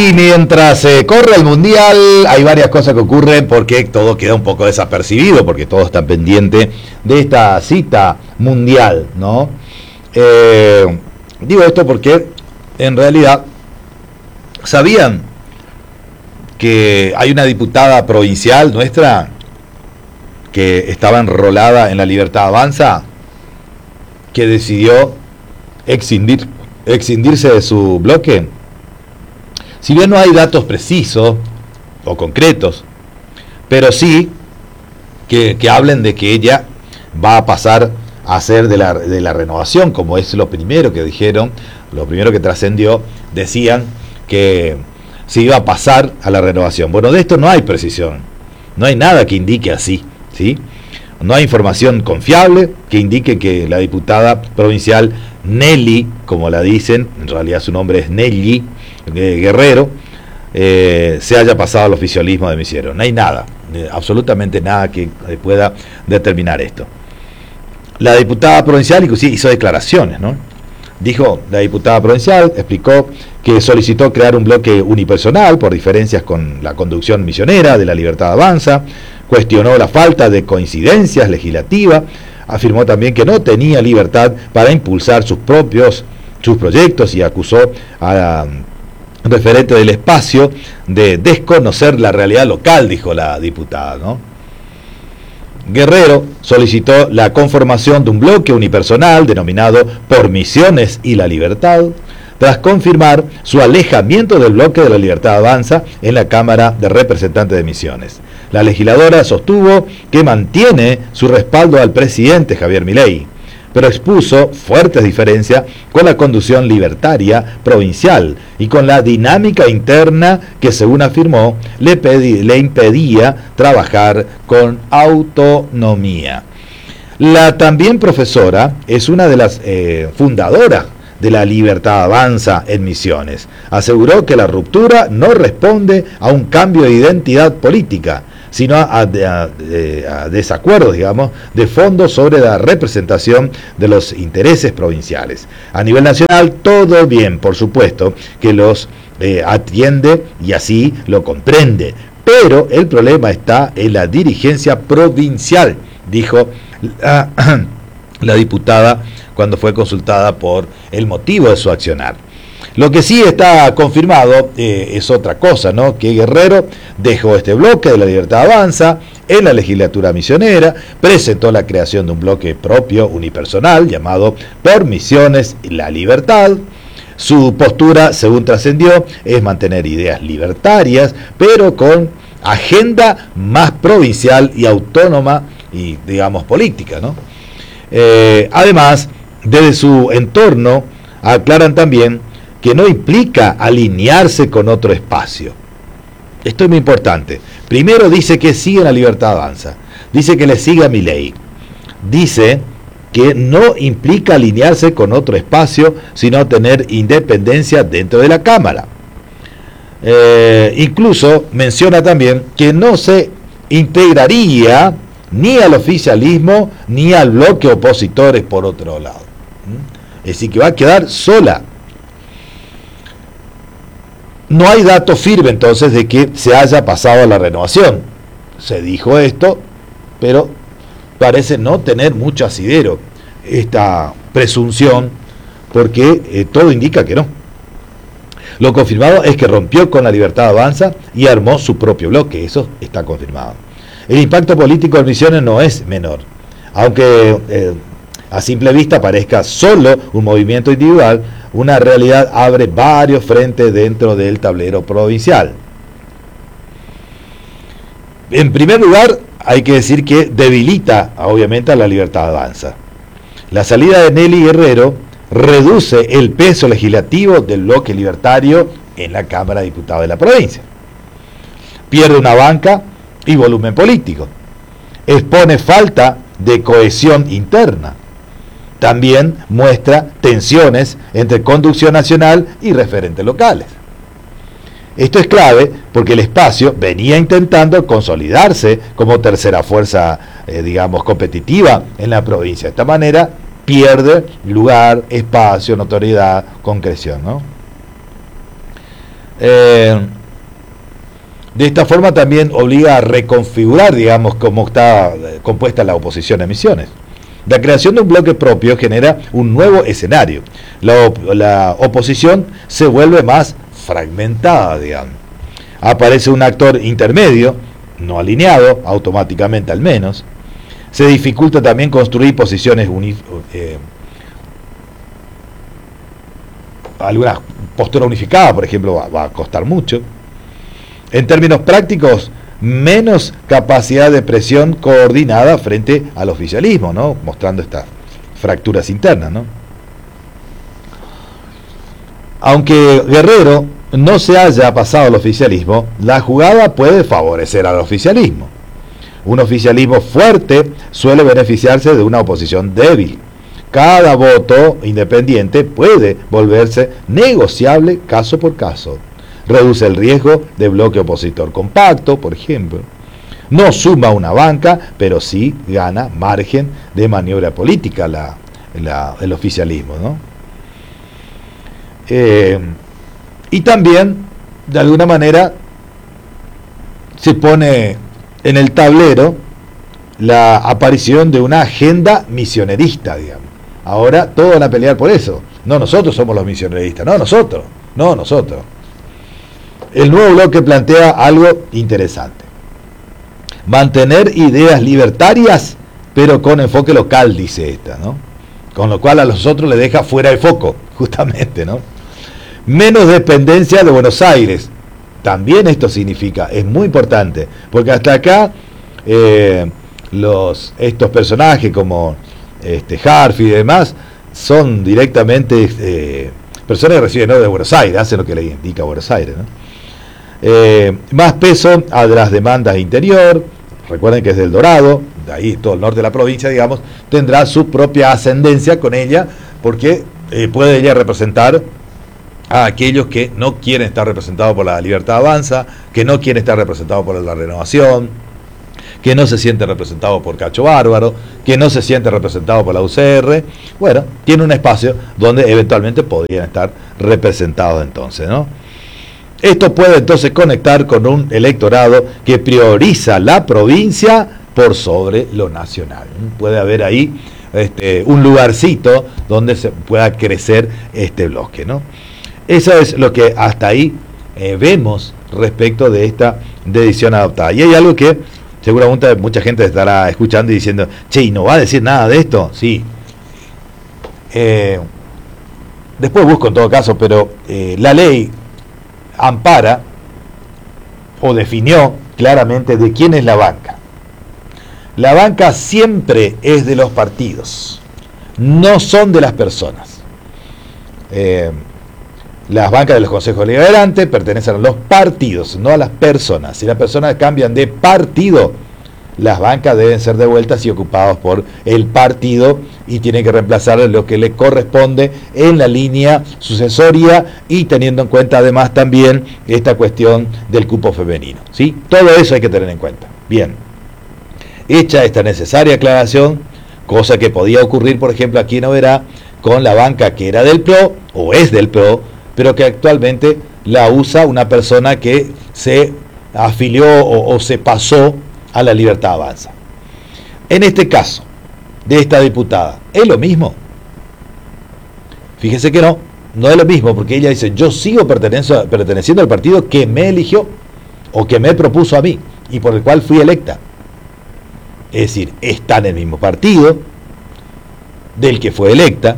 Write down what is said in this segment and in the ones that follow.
Y mientras se corre el Mundial, hay varias cosas que ocurren porque todo queda un poco desapercibido, porque todo está pendiente de esta cita mundial, ¿no? Digo esto porque en realidad sabían que hay una diputada provincial nuestra que estaba enrolada en La Libertad Avanza, que decidió excindirse de su bloque. Si bien no hay datos precisos o concretos, pero sí que hablen de que ella va a pasar a ser de la renovación, como es lo primero que dijeron, lo primero que trascendió, decían que se iba a pasar a la renovación. Bueno, de esto no hay precisión, no hay nada que indique así, ¿sí? No hay información confiable que indique que la diputada provincial Nelly, como la dicen, en realidad su nombre es Nelly Guerrero, se haya pasado al oficialismo de Misiones. No hay nada, absolutamente nada que pueda determinar esto. La diputada provincial inclusive hizo declaraciones, ¿no? Dijo, la diputada provincial explicó que solicitó crear un bloque unipersonal por diferencias con la conducción misionera de La Libertad Avanza, cuestionó la falta de coincidencias legislativas, afirmó también que no tenía libertad para impulsar sus proyectos y acusó a referente del espacio de desconocer la realidad local, dijo la diputada, ¿no? Guerrero solicitó la conformación de un bloque unipersonal denominado Por Misiones y la Libertad, tras confirmar su alejamiento del bloque de La Libertad Avanza en la Cámara de Representantes de Misiones. La legisladora sostuvo que mantiene su respaldo al presidente Javier Milei, pero expuso fuertes diferencias con la conducción libertaria provincial y con la dinámica interna que, según afirmó, le impedía trabajar con autonomía. La también profesora es una de las fundadoras de La Libertad Avanza en Misiones. Aseguró que la ruptura no responde a un cambio de identidad política, sino a desacuerdos, digamos, de fondo sobre la representación de los intereses provinciales. A nivel nacional, todo bien, por supuesto, que los atiende y así lo comprende, pero el problema está en la dirigencia provincial, dijo la diputada cuando fue consultada por el motivo de su accionar. Lo que sí está confirmado es otra cosa, ¿no? Que Guerrero dejó este bloque de La Libertad Avanza en la legislatura misionera, presentó la creación de un bloque propio unipersonal llamado Por Misiones y la Libertad. Su postura, según trascendió, es mantener ideas libertarias, pero con agenda más provincial y autónoma y, digamos, política, ¿no? Además, desde su entorno aclaran también que no implica alinearse con otro espacio. Esto es muy importante. Primero dice que sigue La Libertad Avanza, dice que le sigue a Milei, dice que no implica alinearse con otro espacio, sino tener independencia dentro de la Cámara. Incluso menciona también que no se integraría ni al oficialismo ni al bloque opositores por otro lado. Es decir, que va a quedar sola. No hay dato firme entonces de que se haya pasado a la renovación. Se dijo esto, pero parece no tener mucho asidero esta presunción, porque todo indica que no. Lo confirmado es que rompió con La Libertad Avanza y armó su propio bloque, eso está confirmado. El impacto político de Misiones no es menor, aunque a simple vista parezca solo un movimiento individual, una realidad abre varios frentes dentro del tablero provincial. En primer lugar, hay que decir que debilita obviamente a La Libertad Avanza. La salida de Nelly Guerrero reduce el peso legislativo del bloque libertario en la Cámara de Diputados de la provincia. Pierde una banca y volumen político. Expone falta de cohesión interna. También muestra tensiones entre conducción nacional y referentes locales. Esto es clave porque el espacio venía intentando consolidarse como tercera fuerza, digamos, competitiva en la provincia. De esta manera pierde lugar, espacio, notoriedad, concreción, ¿no? De esta forma también obliga a reconfigurar, digamos, cómo está compuesta la oposición a Misiones. La creación de un bloque propio genera un nuevo escenario. La oposición se vuelve más fragmentada, digamos. Aparece un actor intermedio, no alineado, automáticamente al menos. Se dificulta también construir posiciones alguna postura unificada, por ejemplo, va a costar mucho. En términos prácticos, menos capacidad de presión coordinada frente al oficialismo, ¿no? Mostrando estas fracturas internas, ¿no? Aunque Guerrero no se haya pasado al oficialismo, la jugada puede favorecer al oficialismo. Un oficialismo fuerte suele beneficiarse de una oposición débil. Cada voto independiente puede volverse negociable caso por caso. Reduce el riesgo de bloque opositor compacto, por ejemplo. No suma una banca, pero sí gana margen de maniobra política el oficialismo, ¿no? Y también, de alguna manera, se pone en el tablero la aparición de una agenda misionerista, digamos. Ahora todos van a pelear por eso. No nosotros somos los misioneristas, no nosotros. El nuevo bloque plantea algo interesante. Mantener ideas libertarias, pero con enfoque local, dice esta, ¿no? Con lo cual a los otros le deja fuera de foco, justamente, ¿no? Menos dependencia de Buenos Aires. También esto significa, es muy importante, porque hasta acá estos personajes como Harfi y demás son directamente personas que reciben de Buenos Aires, hacen lo que le indica Buenos Aires, ¿no? Más peso a las demandas de interior. Recuerden que es del Dorado, de ahí todo el norte de la provincia, digamos, tendrá su propia ascendencia con ella, porque puede ella representar a aquellos que no quieren estar representados por la Libertad Avanza, que no quieren estar representados por la Renovación, que no se siente representado por Cacho Bárbaro, que no se siente representado por la UCR. Bueno, tiene un espacio donde eventualmente podrían estar representados entonces, ¿no? Esto puede entonces conectar con un electorado que prioriza la provincia por sobre lo nacional. Puede haber ahí un lugarcito donde se pueda crecer este bloque, ¿no? Eso es lo que hasta ahí vemos respecto de esta decisión adoptada. Y hay algo que seguramente mucha gente estará escuchando y diciendo, che, ¿y no va a decir nada de esto? Sí. Después busco en todo caso, pero la ley ampara o definió claramente de quién es la banca. La banca siempre es de los partidos, no son de las personas. Las bancas de los consejos deliberantes pertenecen a los partidos, no a las personas. Si las personas cambian de partido, las bancas deben ser devueltas y ocupadas por el partido y tienen que reemplazar lo que le corresponde en la línea sucesoria y teniendo en cuenta además también esta cuestión del cupo femenino, ¿sí? Todo eso hay que tener en cuenta. Bien, hecha esta necesaria aclaración, cosa que podía ocurrir, por ejemplo, aquí en Oberá, con la banca que era del PRO o es del PRO, pero que actualmente la usa una persona que se afilió o se pasó a la Libertad Avanza. En este caso, de esta diputada, ¿es lo mismo? Fíjese que no es lo mismo, porque ella dice, yo sigo perteneciendo al partido que me eligió, o que me propuso a mí, y por el cual fui electa. Es decir, está en el mismo partido, del que fue electa,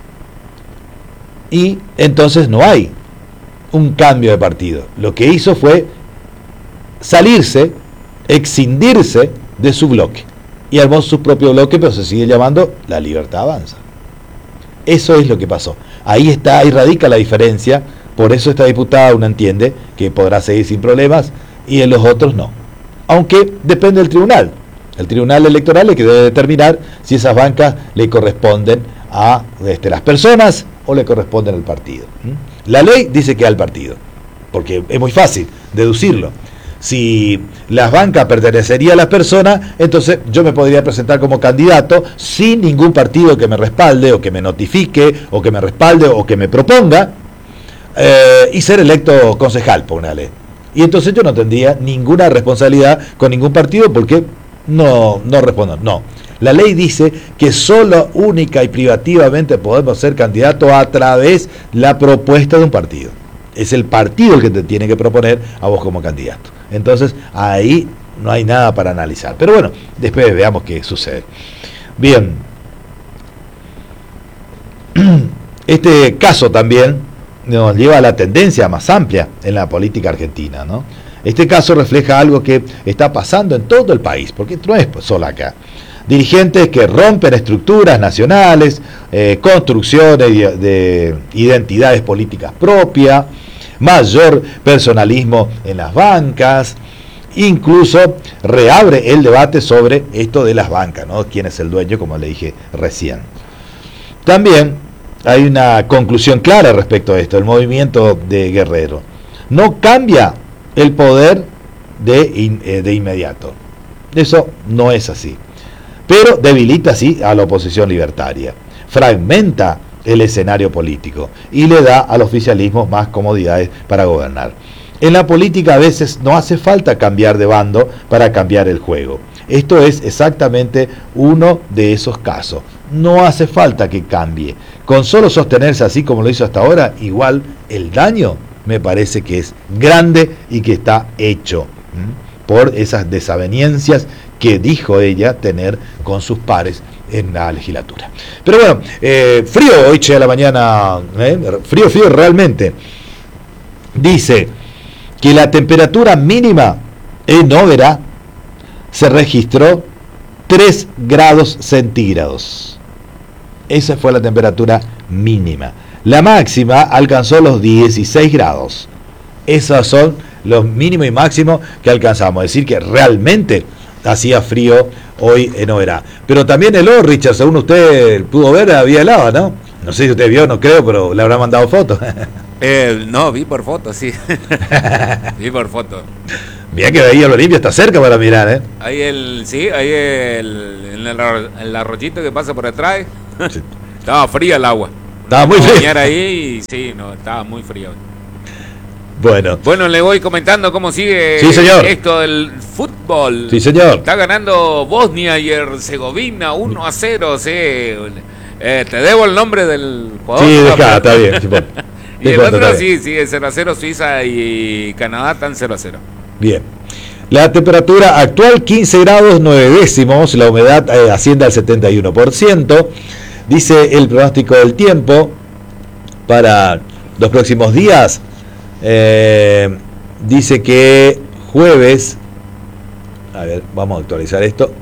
y entonces no hay un cambio de partido. Lo que hizo fue salirse, excindirse de su bloque y armó su propio bloque, pero se sigue llamando La Libertad Avanza. Eso es lo que pasó. Ahí radica la diferencia. Por eso esta diputada, uno entiende que podrá seguir sin problemas y en los otros no, aunque depende del tribunal. El tribunal electoral es que debe determinar si esas bancas le corresponden a las personas o le corresponden al partido. La ley dice que al partido, porque es muy fácil deducirlo. Si las bancas pertenecerían a las personas, entonces yo me podría presentar como candidato sin ningún partido que me respalde o que me notifique o que me respalde o que me proponga, y ser electo concejal, póngale. Y entonces yo no tendría ninguna responsabilidad con ningún partido porque no respondo. No. La ley dice que solo, única y privativamente podemos ser candidatos a través de la propuesta de un partido. Es el partido el que te tiene que proponer a vos como candidato. Entonces, ahí no hay nada para analizar. Pero bueno, después veamos qué sucede. Bien. Este caso también nos lleva a la tendencia más amplia en la política argentina, ¿no? Este caso refleja algo que está pasando en todo el país, porque no es solo acá. Dirigentes que rompen estructuras nacionales, construcciones de identidades políticas propias, mayor personalismo en las bancas, incluso reabre el debate sobre esto de las bancas, ¿no? ¿Quién es el dueño? Como le dije recién. También hay una conclusión clara respecto a esto, el movimiento de Guerrero. No cambia el poder de inmediato. Eso no es así. Pero debilita sí a la oposición libertaria, fragmenta el escenario político y le da al oficialismo más comodidades para gobernar. En la política a veces no hace falta cambiar de bando para cambiar el juego. Esto es exactamente uno de esos casos. No hace falta que cambie. Con solo sostenerse así como lo hizo hasta ahora, igual el daño me parece que es grande y que está hecho por esas desavenencias que dijo ella tener con sus pares en la legislatura. Pero bueno, frío hoy, che, a la mañana, frío realmente. Dice que la temperatura mínima en Oberá se registró 3 grados centígrados. Esa fue la temperatura mínima. La máxima alcanzó los 16 grados. Esos son los mínimos y máximos que alcanzamos. Es decir, que realmente hacía frío hoy en Oberá. Pero también heló, Richard, según usted pudo ver, había helado, ¿no? No sé si usted vio, no creo, pero le habrá mandado fotos. No, vi por foto, sí. Vi por foto. Mira que ahí el Olimpia está cerca para mirar, ¿eh? Ahí el arroyito que pasa por atrás. Sí. Estaba fría el agua. Estaba muy fría. Ahí y sí, no, estaba muy frío. Bueno, le voy comentando cómo sigue esto del fútbol. Sí, señor. Está ganando Bosnia y Herzegovina 1-0. Sí. Te debo el nombre del jugador. Sí, está bien. Y el otro sí, 0-0 Suiza y Canadá están 0-0. Bien. La temperatura actual 15 grados 9 décimos, la humedad asciende al 71%. Dice el pronóstico del tiempo para los próximos días. Dice que jueves, a ver, vamos a actualizar esto.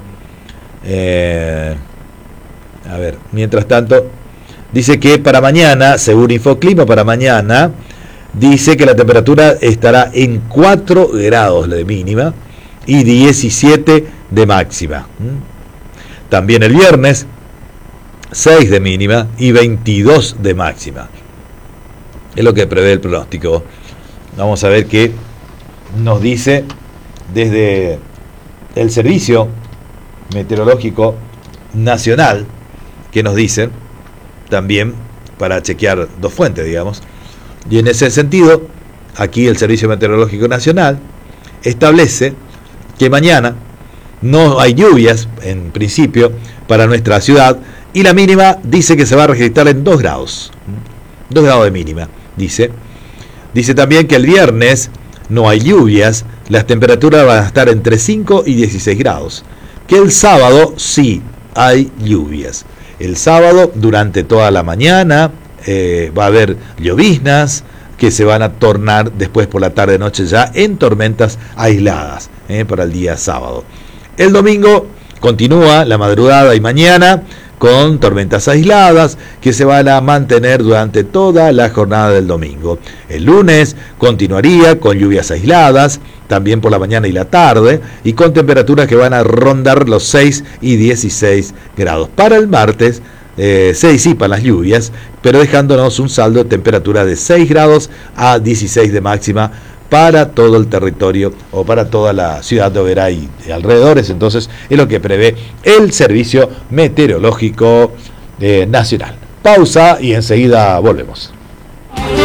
A ver, mientras tanto, dice que para mañana, según Infoclima, para mañana, dice que la temperatura estará en 4 grados de mínima y 17 de máxima. También el viernes, 6 de mínima y 22 de máxima. Es lo que prevé el pronóstico. Vamos a ver qué nos dice desde el Servicio Meteorológico Nacional, que nos dicen también para chequear dos fuentes, digamos. Y en ese sentido, aquí el Servicio Meteorológico Nacional establece que mañana no hay lluvias, en principio, para nuestra ciudad, y la mínima dice que se va a registrar en 2 grados. 2 grados de mínima, dice. Dice también que el viernes no hay lluvias, las temperaturas van a estar entre 5 y 16 grados. Que el sábado sí hay lluvias. El sábado, durante toda la mañana, va a haber lloviznas que se van a tornar después por la tarde-noche ya en tormentas aisladas para el día sábado. El domingo continúa la madrugada y mañana con tormentas aisladas que se van a mantener durante toda la jornada del domingo. El lunes continuaría con lluvias aisladas, también por la mañana y la tarde, y con temperaturas que van a rondar los 6 y 16 grados. Para el martes se disipan las lluvias, pero dejándonos un saldo de temperatura de 6 grados a 16 de máxima para todo el territorio o para toda la ciudad de Oberá y alrededores. Entonces es lo que prevé el Servicio Meteorológico Nacional. Pausa y enseguida volvemos.